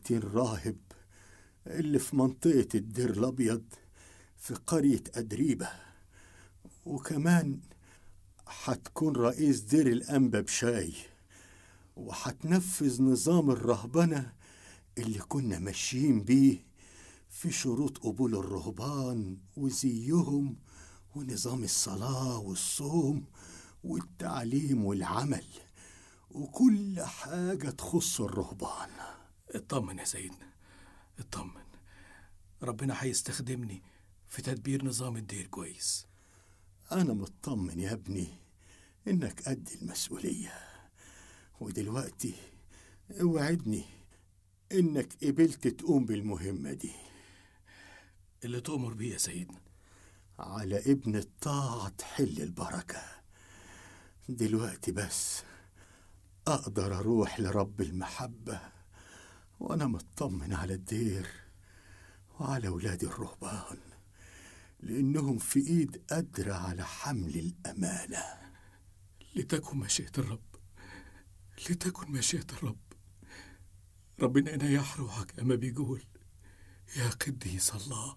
30 راهب اللي في منطقة الدير الأبيض في قرية أدريبة، وكمان هتكون رئيس دير الأنبا بشاي، وهتنفذ نظام الرهبنة اللي كنا ماشيين بيه في شروط قبول الرهبان وزيهم ونظام الصلاة والصوم والتعليم والعمل وكل حاجة تخص الرهبان. اطمن يا سيدنا، اطمن، ربنا هيستخدمني في تدبير نظام الدير كويس. أنا مطمن يا ابني إنك قد المسؤولية، ودلوقتي اوعدني إنك قبلت تقوم بالمهمة دي. اللي تؤمر بيه يا سيدنا. على ابن الطاعة تحل البركة. دلوقتي بس أقدر أروح لرب المحبة وأنا مطمن على الدير وعلى ولاد الرهبان، لأنهم في إيد قادرة على حمل الأمانة. لتكن مشيئة الرب، لتكن مشيئة الرب. ربنا ينيح روحك أما بيقول يا قديس الله.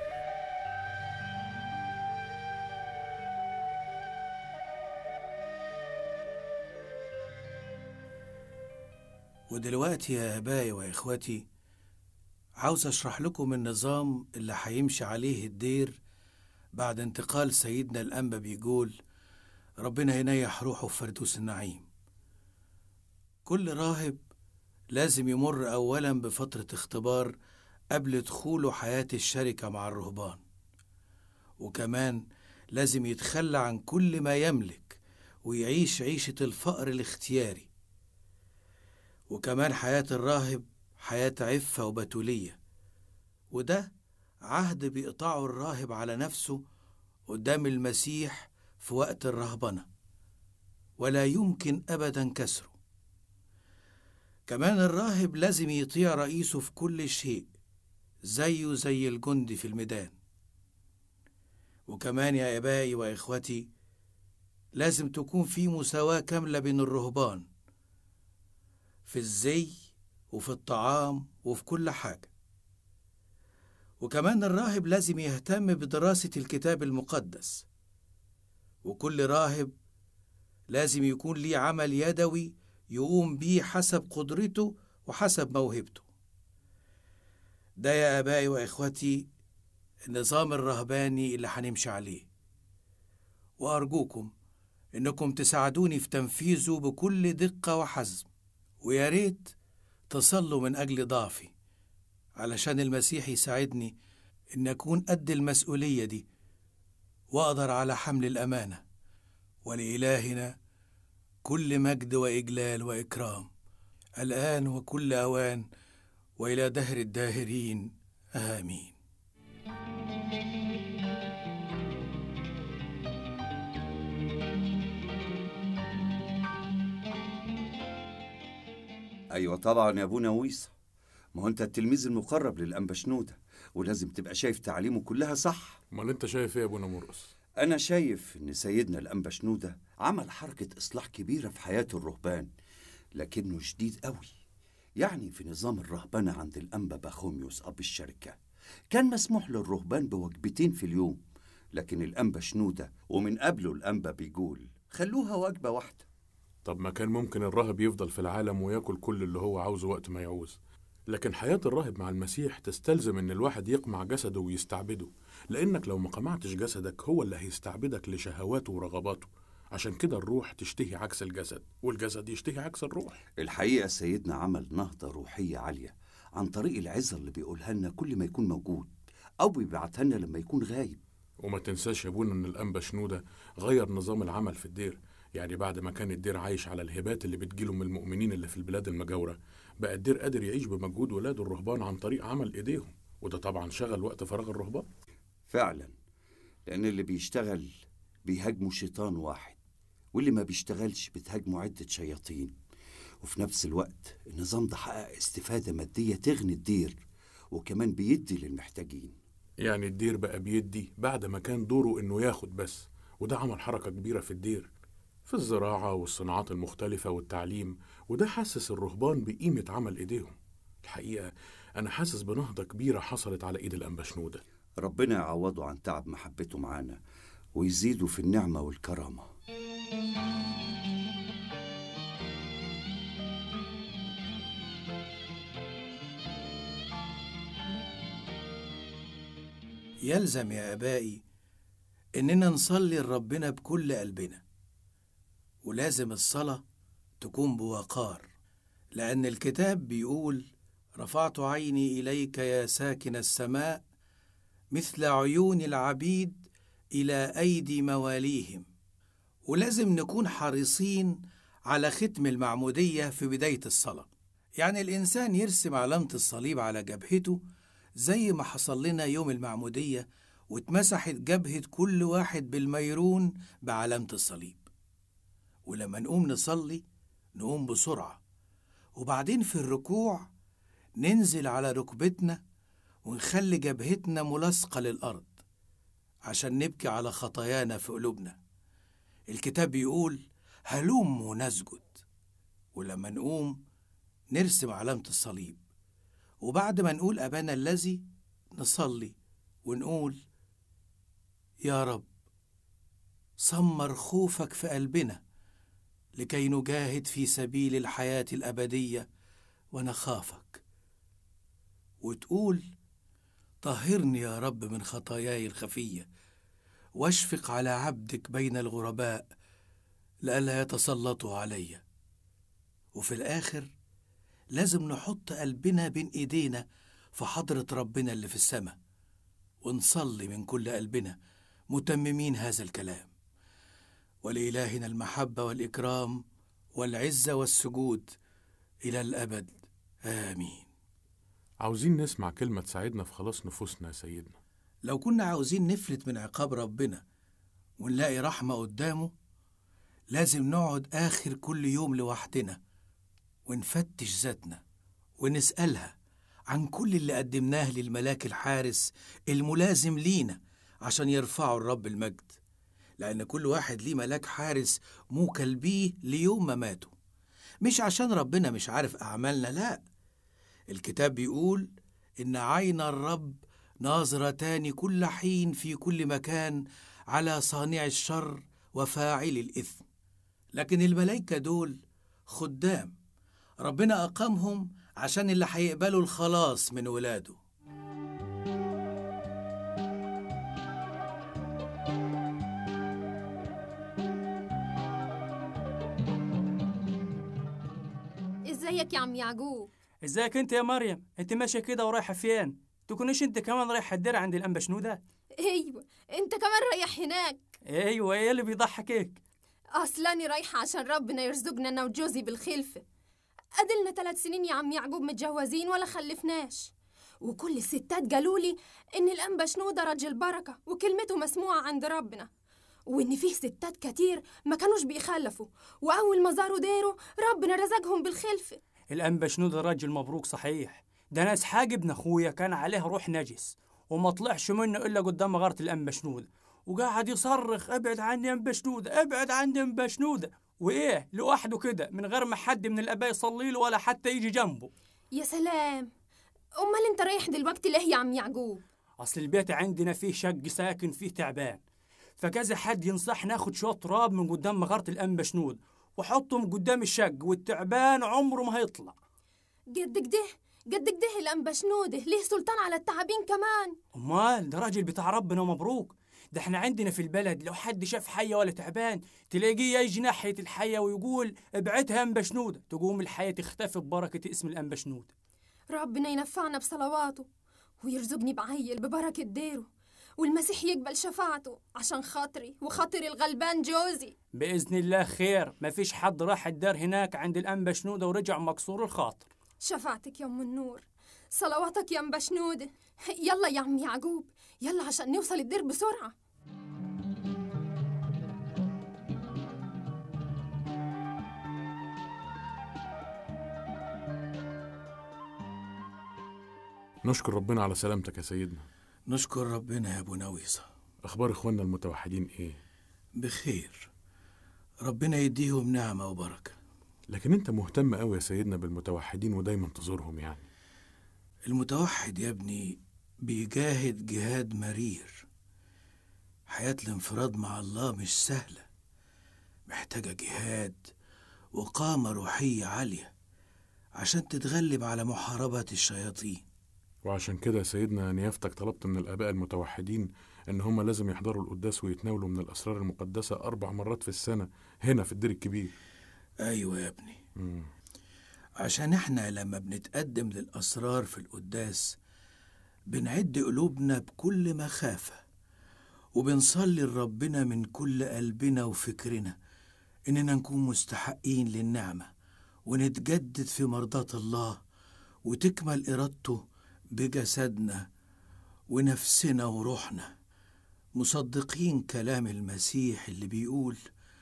ودلوقتي يا آبائي وإخواتي عاوز أشرح لكم النظام اللي هيمشي عليه الدير بعد انتقال سيدنا الأنبا بيقول ربنا ينيح روحه في فردوس النعيم. كل راهب لازم يمر أولا بفترة اختبار قبل دخوله حياة الشركة مع الرهبان، وكمان لازم يتخلى عن كل ما يملك ويعيش عيشة الفقر الاختياري. وكمان حياة الراهب حياة عفة وبتولية، وده عهد بيقطعه الراهب على نفسه قدام المسيح في وقت الرهبنة، ولا يمكن أبدا كسره. كمان الراهب لازم يطيع رئيسه في كل شيء زيه زي الجندي في الميدان. وكمان يا آبائي وإخوتي لازم تكون في مساواة كاملة بين الرهبان في الزي وفي الطعام وفي كل حاجة. وكمان الراهب لازم يهتم بدراسة الكتاب المقدس، وكل راهب لازم يكون ليه عمل يدوي يقوم بيه حسب قدرته وحسب موهبته. ده يا آبائي وإخوتي النظام الرهباني اللي هنمشي عليه، وأرجوكم إنكم تساعدوني في تنفيذه بكل دقة وحزم، ويا ريت تصلوا من أجل ضعفي علشان المسيح يساعدني إن أكون قد المسؤولية دي وأقدر على حمل الأمانة. ولإلهنا كل مجد وإجلال وإكرام الآن وكل أوان وإلى دهر الداهرين، آمين. أيوة طبعا يا أبونا ويصة، ما هو أنت التلميذ المقرب للأنبا شنودة ولازم تبقى شايف تعليمه كلها صح. امال أنت شايف إيه يا أبونا مرقس؟ أنا شايف إن سيدنا الأنبا شنودة عمل حركة إصلاح كبيرة في حياة الرهبان، لكنه شديد قوي. يعني في نظام الرهبنة عند الأنبا باخوميوس أب الشركة كان مسموح للرهبان بوجبتين في اليوم، لكن الأنبا شنودة ومن قبله الأنبا بيقول خلوها وجبة واحدة. طب ما كان ممكن الراهب يفضل في العالم وياكل كل اللي هو عاوزه وقت ما يعوز، لكن حياة الراهب مع المسيح تستلزم إن الواحد يقمع جسده ويستعبده، لأنك لو ما قمعتش جسدك هو اللي هيستعبدك لشهواته ورغباته. عشان كده الروح تشتهي عكس الجسد والجسد يشتهي عكس الروح. الحقيقة سيدنا عمل نهضة روحية عالية عن طريق العظة اللي بيقولها لنا كل ما يكون موجود أو بيبعتها لنا لما يكون غايب. وما تنساش يا ابونا إن الأنبا شنودة غير نظام العمل في الدير. يعني بعد ما كان الدير عايش على الهبات اللي بتجيله من المؤمنين اللي في البلاد المجاورة، بقى الدير قادر يعيش بمجهود ولاد الرهبان عن طريق عمل إيديهم، وده طبعا شغل وقت فراغ الرهبان. فعلا، لأن اللي بيشتغل بيهاجموا شيطان واحد، واللي ما بيشتغلش بتهاجموا عدة شياطين. وفي نفس الوقت النظام ده حقق استفادة مادية تغني الدير، وكمان بيدي للمحتاجين. يعني الدير بقى بيدي بعد ما كان دوره إنه ياخد بس، وده عمل حركة كبيرة في الدير في الزراعة والصناعات المختلفة والتعليم، وده حسس الرهبان بقيمة عمل إيديهم. الحقيقة أنا حاسس بنهضة كبيرة حصلت على إيد الأنبا شنودة. ربنا يعوضه عن تعب محبته معانا ويزيده في النعمة والكرامة. يلزم يا آبائي إننا نصلي لربنا بكل قلبنا، ولازم الصلاة تكون بوقار، لأن الكتاب بيقول: رفعت عيني إليك يا ساكن السماء مثل عيون العبيد إلى أيدي مواليهم. ولازم نكون حريصين على ختم المعمودية في بداية الصلاة، يعني الإنسان يرسم علامة الصليب على جبهته زي ما حصل لنا يوم المعمودية، واتمسحت جبهة كل واحد بالميرون بعلامة الصليب. ولما نقوم نصلي نقوم بسرعة، وبعدين في الركوع ننزل على ركبتنا ونخلي جبهتنا ملاصقة للأرض عشان نبكي على خطايانا في قلوبنا. الكتاب بيقول: هلوم نسجد. ولما نقوم نرسم علامة الصليب، وبعد ما نقول أبانا الذي نصلي ونقول: يا رب سمر خوفك في قلبنا لكي نجاهد في سبيل الحياة الأبدية ونخافك. وتقول: طهرني يا رب من خطاياي الخفية، واشفق على عبدك بين الغرباء لئلا يتسلطوا علي. وفي الآخر لازم نحط قلبنا بين إيدينا في حضرة ربنا اللي في السماء، ونصلي من كل قلبنا متممين هذا الكلام: ولإلهنا المحبة والإكرام والعزة والسجود إلى الأبد، آمين. عاوزين نسمع كلمة تساعدنا في خلاص نفوسنا يا سيدنا. لو كنا عاوزين نفلت من عقاب ربنا ونلاقي رحمة قدامه، لازم نقعد آخر كل يوم لوحدنا ونفتش ذاتنا ونسألها عن كل اللي قدمناه للملاك الحارس الملازم لينا عشان يرفعوا الرب المجد، لأن كل واحد ليه ملاك حارس موكل بيه ليوم ما ماتوا، مش عشان ربنا مش عارف أعمالنا، لا. الكتاب بيقول: إن عين الرب ناظرتان كل حين في كل مكان على صانع الشر وفاعل الإثم. لكن الملائكة دول خدام ربنا أقامهم عشان اللي هيقبلوا الخلاص من ولاده. ازيك يا عم يعقوب؟ ازيك انت يا مريم؟ انت ماشيه كده ورايحه فين؟ تكونيش انت كمان رايحه الدير عند الانبا شنودة؟ ايوه، انت كمان رايح هناك؟ ايوه، ايه اللي بيضحكك؟ اصلاني رايحه عشان ربنا يرزقنا انا وجوزي بالخلفه. ادلنا 3 سنين يا عم يعقوب متجوزين ولا خلفناش، وكل الستات قالوا لي ان الانبا شنودة رجل بركه وكلمته مسموعه عند ربنا، وان فيه ستات كتير ما كانوش بيخلفوا، واول ما زاروا ديره ربنا رزقهم بالخلفه. الانبا شنودة راجل مبروك صحيح، ده ناس حاج ابن اخويا كان عليه روح نجس وما طلعش منه الا قدام مغاره الانبا شنودة، وقاعد يصرخ: ابعد عني يا انبا شنودة، ابعد عني يا انبا شنودة، وايه لوحده كده من غير ما حد من الاباء يصلي له ولا حتى يجي جنبه. يا سلام! امال انت رايح دلوقتي ليه يا عم يعقوب؟ اصل البيت عندنا فيه شق ساكن فيه تعبان، فكذا حد ينصح ناخد شويه تراب من قدام مغاره الانبا شنود وحطهم قدام الشق، والتعبان عمره ما هيطلع. قد كده الانبا شنودة ليه سلطان على التعابين كمان؟ امال ده راجل بتاع ربنا ومبروك. ده احنا عندنا في البلد لو حد شاف حيه ولا تعبان تلاقيه يجي ناحيه الحيه ويقول: ابعدها يا انبا شنودة، تقوم الحيه تختفي ببركه اسم الانبا شنودة. ربنا ينفعنا بصلواته ويرزقني بعيل ببركه ديره، والمسيح يقبل شفاعته عشان خاطري وخاطر الغلبان جوزي. باذن الله خير، ما فيش حد راح الدار هناك عند الانبا شنودة ورجع مكسور الخاطر. شفاعتك يا ام النور، صلواتك يا انبا شنودة. يلا يا عم يعقوب، يلا عشان نوصل الدير بسرعه. نشكر ربنا على سلامتك يا سيدنا. نشكر ربنا يا أبو نويصة. أخبار إخواننا المتوحدين إيه؟ بخير، ربنا يديهم نعمة وبركة. لكن أنت مهتم أوي يا سيدنا بالمتوحدين ودايما تزورهم يعني. المتوحد يا ابني بيجاهد جهاد مرير. حياة الانفراد مع الله مش سهلة، محتاجة جهاد وقامة روحية عالية عشان تتغلب على محاربة الشياطين. وعشان كده يا سيدنا نيافتك طلبت من الآباء المتوحدين إن هم لازم يحضروا القداس ويتناولوا من الأسرار المقدسة 4 مرات في السنة هنا في الدير الكبير. أيوة يا ابني. عشان احنا لما بنتقدم للأسرار في القداس بنعد قلوبنا بكل مخافة، وبنصلي لربنا من كل قلبنا وفكرنا إننا نكون مستحقين للنعمة ونتجدد في مرضاة الله وتكمل إرادته بجسدنا ونفسنا وروحنا، مصدقين كلام المسيح اللي بيقول: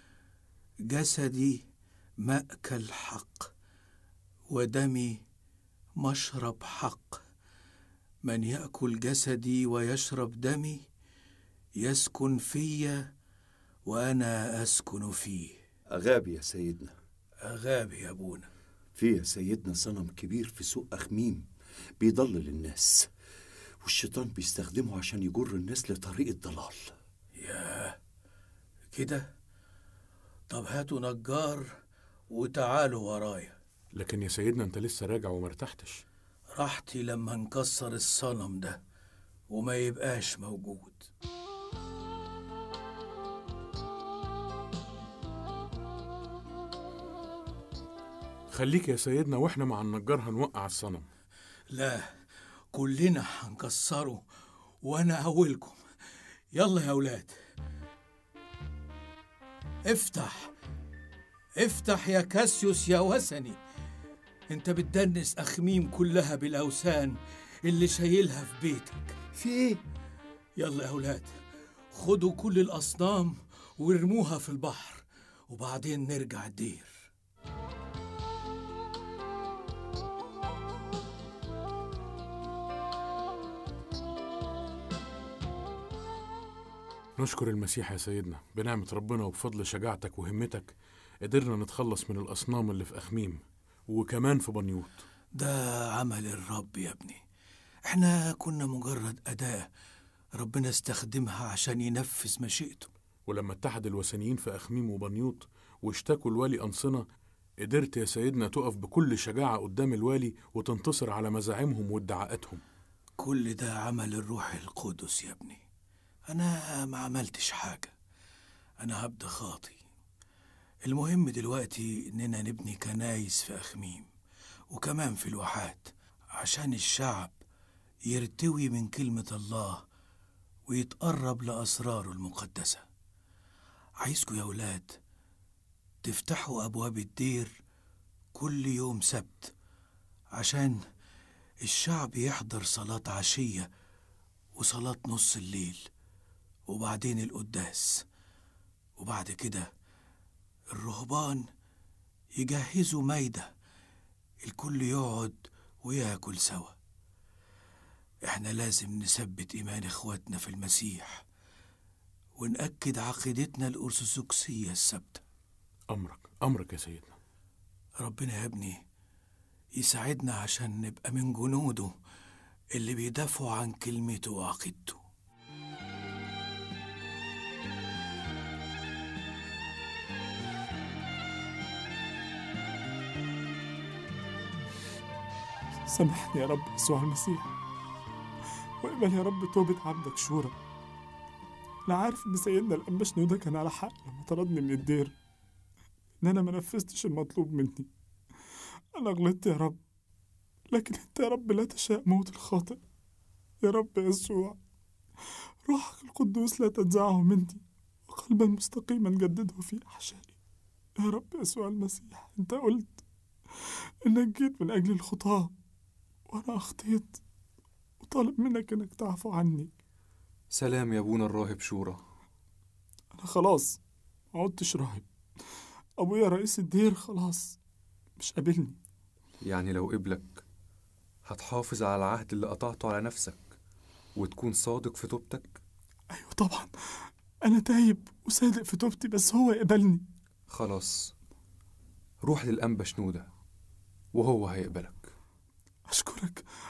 جسدي مأكل حق ودمي مشرب حق، من يأكل جسدي ويشرب دمي يسكن فيا وأنا أسكن فيه. أغابي يا سيدنا. أغابي يا أبونا. في يا سيدنا صنم كبير في سوق أخميم بيضلل الناس، والشيطان بيستخدمه عشان يجر الناس لطريق الضلال. ياه كده؟ طب هاتوا نجار وتعالوا ورايا. لكن يا سيدنا أنت لسه راجع ومرتحتش. راحتي لما نكسر الصنم ده وما يبقاش موجود. خليك يا سيدنا وإحنا مع النجار هنوقع الصنم. لا، كلنا هنكسره وأنا أولكم. يلا يا أولاد، افتح افتح يا كاسيوس يا وثني، انت بتدنس أخميم كلها بالأوثان اللي شايلها في بيتك. في ايه؟ يلا يا أولاد، خدوا كل الأصنام وارموها في البحر وبعدين نرجع الدير. نشكر المسيح يا سيدنا، بنعمة ربنا وبفضل شجاعتك وهمتك قدرنا نتخلص من الأصنام اللي في أخميم وكمان في بنيوت. ده عمل الرب يا ابني، احنا كنا مجرد أداة ربنا استخدمها عشان ينفذ مشيئته. ولما اتحد الوثنيين في أخميم وبنيوت واشتكوا الوالي أنصنة، قدرت يا سيدنا تقف بكل شجاعة قدام الوالي وتنتصر على مزاعمهم وادعاءاتهم. كل ده عمل الروح القدس يا ابني، أنا ما عملتش حاجة، أنا عبد خاطي. المهم دلوقتي إننا نبني كنايس في أخميم وكمان في الواحات عشان الشعب يرتوي من كلمة الله ويتقرب لأسراره المقدسة. عايزكوا يا ولاد تفتحوا أبواب الدير كل يوم سبت عشان الشعب يحضر صلاة عشية وصلاة نص الليل وبعدين القداس، وبعد كده الرهبان يجهزوا مايدة الكل يقعد وياكل سوا. احنا لازم نثبت إيمان إخواتنا في المسيح ونأكد عقيدتنا الأرثوذكسية الثابتة. أمرك يا سيدنا. ربنا يا ابني يساعدنا عشان نبقى من جنوده اللي بيدافعوا عن كلمته وعقيدته. سامحني يا رب يسوع المسيح، واقبل يا رب توبة عبدك شورى. أنا عارف إن سيدنا الأنبا شنودة كان على حق لما طردني من الدير، إن أنا ما نفذتش المطلوب مني. أنا غلطت يا رب، لكن أنت يا رب لا تشاء موت الخاطئ. يا رب يسوع، روحك القدوس لا تنزعه مني، وقلبا مستقيما جدده في أحشائي. يا رب يسوع المسيح، أنت قلت إنك جيت من أجل الخطاة، وأنا أخطيت وطالب منك إنك تعفو عني. سلام يا أبونا الراهب شورى. أنا خلاص ما عدتش راهب، أبويا رئيس الدير خلاص مش قابلني. يعني لو قبلك هتحافظ على العهد اللي قطعته على نفسك وتكون صادق في توبتك؟ أيوة طبعا، أنا تايب وصادق في توبتي، بس هو يقبلني. خلاص، روح للأنبا شنودة وهو هيقبلك. أشكرك